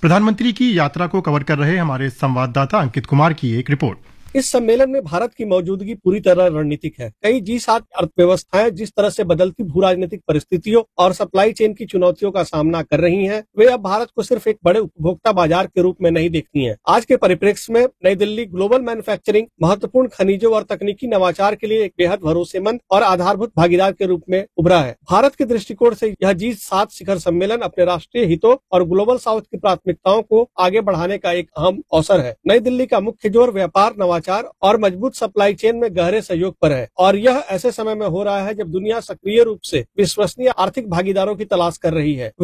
प्रधानमंत्री की यात्रा को कवर कर रहे हमारे संवाददाता अंकित कुमार की एक रिपोर्ट। इस सम्मेलन में भारत की मौजूदगी पूरी तरह रणनीतिक है। कई G7 अर्थव्यवस्थाएं जिस तरह से बदलती भू राजनीतिक परिस्थितियों और सप्लाई चेन की चुनौतियों का सामना कर रही हैं, वे अब भारत को सिर्फ एक बड़े उपभोक्ता बाजार के रूप में नहीं देखती हैं। आज के परिप्रेक्ष्य में नई दिल्ली ग्लोबल मैन्युफैक्चरिंग, महत्वपूर्ण खनिजों और तकनीकी नवाचार के लिए एक बेहद भरोसेमंद और आधारभूत भागीदार के रूप में उभरा है। भारत के दृष्टिकोण से यह G7 शिखर सम्मेलन अपने राष्ट्रीय हितों और ग्लोबल साउथ की प्राथमिकताओं को आगे बढ़ाने का एक अहम अवसर है। नई दिल्ली का मुख्य जोर व्यापार, नवाचार और मजबूत सप्लाई चेन में गहरे सहयोग पर है, और यह ऐसे समय में हो रहा है जब दुनिया सक्रिय रूप से विश्वसनीय आर्थिक भागीदारों की तलाश कर रही है।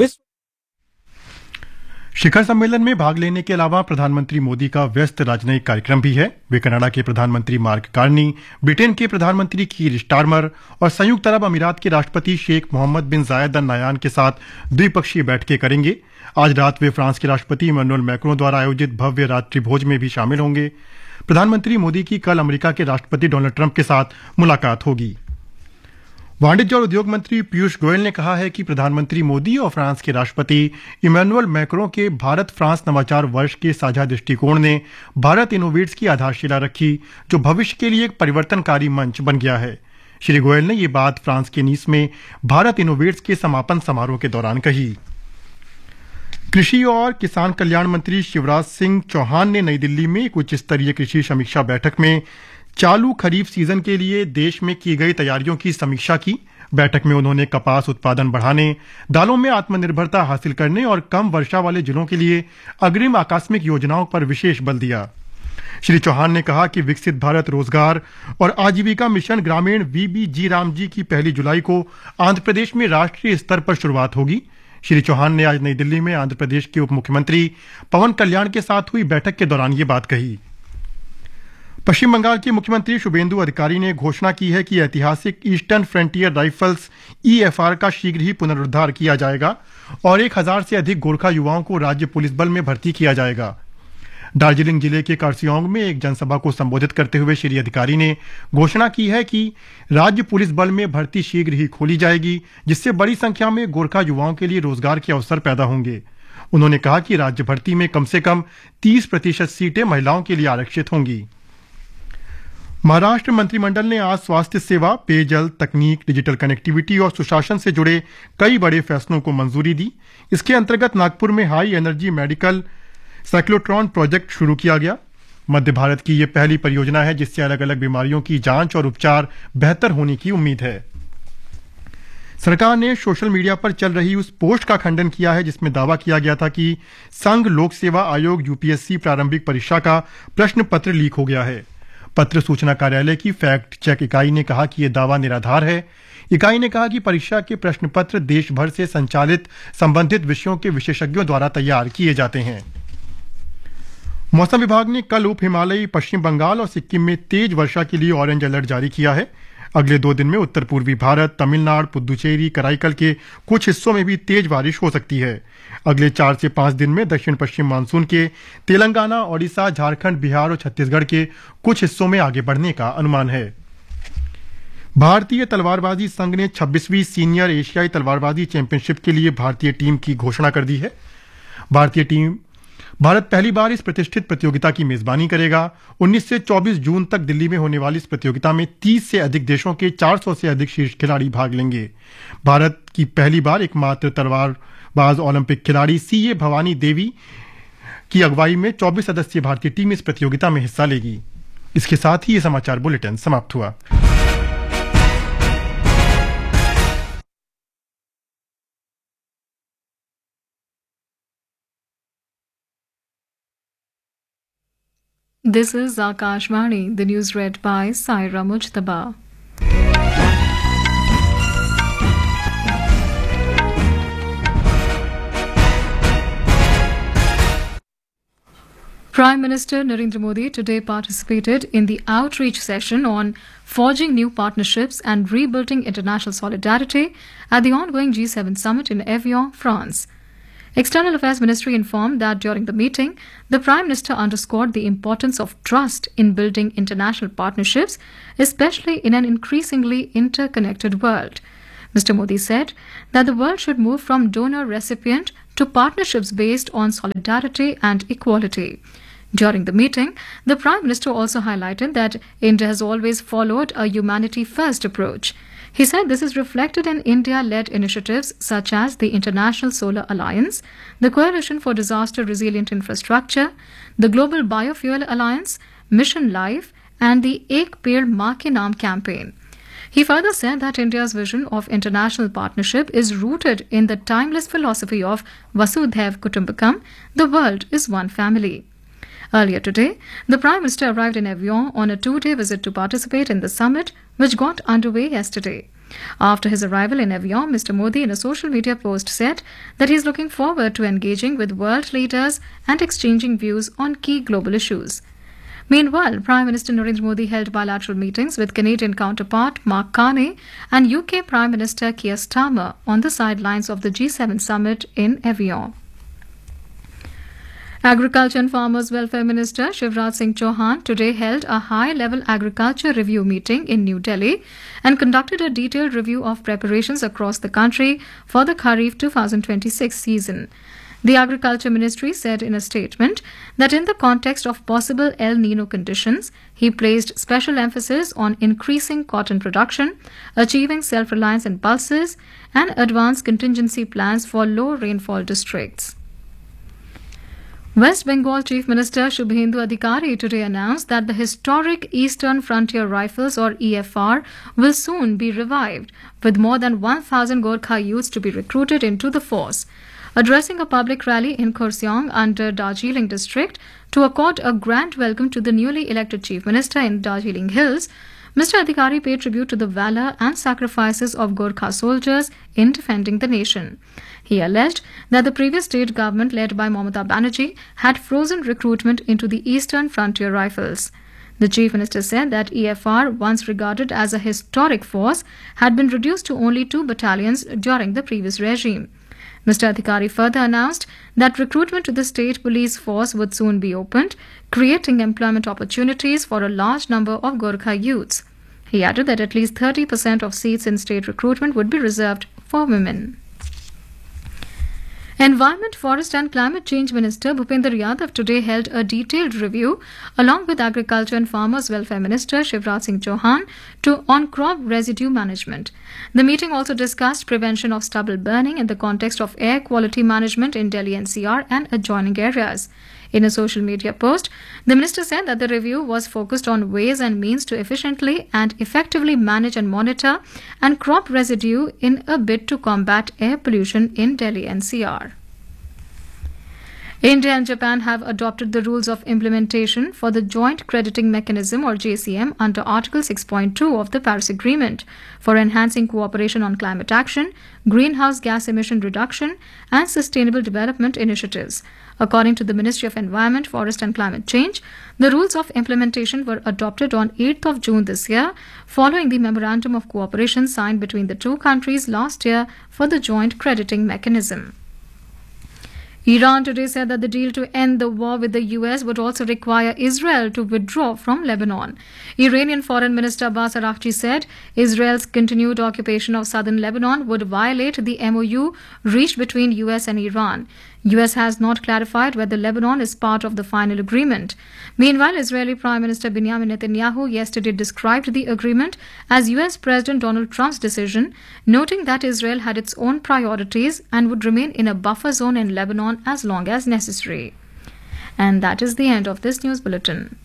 शिखर सम्मेलन में भाग लेने के अलावा प्रधानमंत्री मोदी का व्यस्त राजनयिक कार्यक्रम भी है। वे कनाडा के प्रधानमंत्री मार्क कार्नी, ब्रिटेन के प्रधानमंत्री कीर स्टारमर और संयुक्त अरब अमीरात के राष्ट्रपति शेख मोहम्मद बिन जायद अल नायान के साथ द्विपक्षीय बैठकें करेंगे। आज रात वे फ्रांस के राष्ट्रपति इमैनुअल मैक्रों द्वारा आयोजित भव्य रात्रि भोज में भी शामिल होंगे। प्रधानमंत्री मोदी की कल अमेरिका के राष्ट्रपति डोनाल्ड ट्रंप के साथ मुलाकात होगी। वाणिज्य और उद्योग मंत्री पीयूष गोयल ने कहा है कि प्रधानमंत्री मोदी और फ्रांस के राष्ट्रपति इमैनुअल मैक्रों के भारत फ्रांस नवाचार वर्ष के साझा दृष्टिकोण ने भारत इनोवेट्स की आधारशिला रखी, जो भविष्य के लिए एक परिवर्तनकारी मंच बन गया है। श्री गोयल ने ये बात फ्रांस के नीस में भारत इनोवेट्स के समापन समारोह के दौरान कही। कृषि और किसान कल्याण मंत्री शिवराज सिंह चौहान ने नई दिल्ली में एक उच्च स्तरीय कृषि समीक्षा बैठक में चालू खरीफ सीजन के लिए देश में की गई तैयारियों की समीक्षा की। बैठक में उन्होंने कपास उत्पादन बढ़ाने, दालों में आत्मनिर्भरता हासिल करने और कम वर्षा वाले जिलों के लिए अग्रिम आकस्मिक योजनाओं पर विशेष बल दिया। श्री चौहान ने कहा कि विकसित भारत रोजगार और आजीविका मिशन ग्रामीण VBG रामजी की 1 जुलाई को आंध्र प्रदेश में राष्ट्रीय स्तर पर शुरुआत होगी। श्री चौहान ने आज नई दिल्ली में आंध्र प्रदेश के उप मुख्यमंत्री पवन कल्याण के साथ हुई बैठक के दौरान ये बात कही। पश्चिम बंगाल के मुख्यमंत्री शुभेंदु अधिकारी ने घोषणा की है कि ऐतिहासिक ईस्टर्न फ्रंटियर राइफल्स EFR का शीघ्र ही पुनरुद्धार किया जाएगा और 1000 से अधिक गोरखा युवाओं को राज्य पुलिस बल में भर्ती किया जाएगा। दार्जिलिंग जिले के कार्सियोंग में एक जनसभा को संबोधित करते हुए श्री अधिकारी ने घोषणा की है कि राज्य पुलिस बल में भर्ती शीघ्र ही खोली जाएगी, जिससे बड़ी संख्या में गोरखा युवाओं के लिए रोजगार के अवसर पैदा होंगे। उन्होंने कहा कि राज्य भर्ती में कम से कम 30% सीटें महिलाओं के लिए आरक्षित होंगी। महाराष्ट्र मंत्रिमंडल ने आज स्वास्थ्य सेवा, पेयजल, तकनीक, डिजिटल कनेक्टिविटी और सुशासन से जुड़े कई बड़े फैसलों को मंजूरी दी। इसके अंतर्गत नागपुर में high energy medical cyclotron project शुरू किया गया। मध्य भारत की यह पहली परियोजना है जिससे अलग अलग बीमारियों की जांच और उपचार बेहतर होने की उम्मीद है। सरकार ने सोशल मीडिया पर चल रही उस पोस्ट का खंडन किया है जिसमें दावा किया गया था कि संघ लोक सेवा आयोग UPSC प्रारंभिक परीक्षा का प्रश्न पत्र लीक हो गया है। पत्र सूचना कार्यालय की फैक्ट चेक इकाई ने कहा कि यह दावा निराधार है। इकाई ने कहा कि परीक्षा के प्रश्न पत्र देश भर से संचालित संबंधित विषयों के विशेषज्ञों द्वारा तैयार किए जाते हैं। मौसम विभाग ने कल उप हिमालयी पश्चिम बंगाल और सिक्किम में तेज वर्षा के लिए ऑरेंज अलर्ट जारी किया है। अगले 2 दिन में उत्तर पूर्वी भारत, तमिलनाडु, पुदुचेरी, कराईकल के कुछ हिस्सों में भी तेज बारिश हो सकती है। अगले 4 से 5 दिन में दक्षिण पश्चिम मानसून के तेलंगाना, ओडिशा, झारखंड, बिहार और छत्तीसगढ़ के कुछ हिस्सों में आगे बढ़ने का अनुमान है। भारतीय तलवारबाजी संघ ने 26वीं सीनियर एशियाई तलवारबाजी चैंपियनशिप के लिए भारतीय टीम की घोषणा कर दी है। भारत पहली बार इस प्रतिष्ठित प्रतियोगिता की मेजबानी करेगा। 19 से 24 जून तक दिल्ली में होने वाली इस प्रतियोगिता में 30 से अधिक देशों के 400 से अधिक शीर्ष खिलाड़ी भाग लेंगे। भारत की पहली बार एकमात्र तलवारबाज ओलंपिक खिलाड़ी CA भवानी देवी की अगुवाई में 24 सदस्यीय भारतीय टीम इस प्रतियोगिता में हिस्सा लेगी। इसके साथ ही ये समाचार बुलेटिन समाप्त हुआ। This is Akashvani, the news read by Saira Mujtaba. Prime Minister Narendra Modi today participated in the outreach session on forging new partnerships and rebuilding international solidarity at the ongoing G7 summit in Evian, France. External Affairs Ministry informed that during the meeting, the Prime Minister underscored the importance of trust in building international partnerships, especially in an increasingly interconnected world. Mr. Modi said that the world should move from donor-recipient to partnerships based on solidarity and equality. During the meeting, the Prime Minister also highlighted that India has always followed a humanity-first approach. He said this is reflected in India-led initiatives such as the International Solar Alliance, the Coalition for Disaster Resilient Infrastructure, the Global Biofuel Alliance, Mission Life, and the Ek Ped Maa Ke Naam campaign. He further said that India's vision of international partnership is rooted in the timeless philosophy of Vasudhaiv Kutumbakam, the world is one family. Earlier today, the Prime Minister arrived in Evian on a two-day visit to participate in the summit, which got underway yesterday. After his arrival in Evian, Mr. Modi, in a social media post, said that he is looking forward to engaging with world leaders and exchanging views on key global issues. Meanwhile, Prime Minister Narendra Modi held bilateral meetings with Canadian counterpart Mark Carney and UK Prime Minister Keir Starmer on the sidelines of the G7 summit in Evian. Agriculture and Farmers Welfare Minister Shivraj Singh Chauhan today held a high-level agriculture review meeting in New Delhi and conducted a detailed review of preparations across the country for the Kharif 2026 season. The Agriculture Ministry said in a statement that in the context of possible El Nino conditions, he placed special emphasis on increasing cotton production, achieving self-reliance in pulses, and advanced contingency plans for low rainfall districts. West Bengal Chief Minister Shubhendu Adhikari today announced that the historic Eastern Frontier Rifles or EFR will soon be revived, with more than 1,000 Gorkha youths to be recruited into the force. Addressing a public rally in Kurseong under Darjeeling district to accord a grand welcome to the newly elected Chief Minister in Darjeeling Hills, Mr. Adhikari paid tribute to the valour and sacrifices of Gorkha soldiers in defending the nation. He alleged that the previous state government led by Mamata Banerjee had frozen recruitment into the Eastern Frontier Rifles. The Chief Minister said that EFR, once regarded as a historic force, had been reduced to only 2 battalions during the previous regime. Mr. Adhikari further announced that recruitment to the state police force would soon be opened, creating employment opportunities for a large number of Gorkha youths. He added that at least 30% of seats in state recruitment would be reserved for women. Environment, Forest and Climate Change Minister Bhupender Yadav today held a detailed review along with Agriculture and Farmers Welfare Minister Shivraj Singh Chauhan on crop residue management. The meeting also discussed prevention of stubble burning in the context of air quality management in Delhi NCR and adjoining areas. In a social media post, the minister said that the review was focused on ways and means to efficiently and effectively manage and monitor and crop residue in a bid to combat air pollution in Delhi NCR. India and Japan have adopted the rules of implementation for the Joint Crediting Mechanism or JCM under Article 6.2 of the Paris Agreement for enhancing cooperation on climate action, greenhouse gas emission reduction and sustainable development initiatives. According to the Ministry of Environment, Forest and Climate Change, the rules of implementation were adopted on 8th of June this year, following the Memorandum of Cooperation signed between the two countries last year for the Joint Crediting Mechanism. Iran today said that the deal to end the war with the US would also require Israel to withdraw from Lebanon. Iranian Foreign Minister Abbas Araghchi said Israel's continued occupation of southern Lebanon would violate the MOU reached between US and Iran. US has not clarified whether Lebanon is part of the final agreement. Meanwhile, Israeli Prime Minister Benjamin Netanyahu yesterday described the agreement as US President Donald Trump's decision, noting that Israel had its own priorities and would remain in a buffer zone in Lebanon as long as necessary. And that is the end of this news bulletin.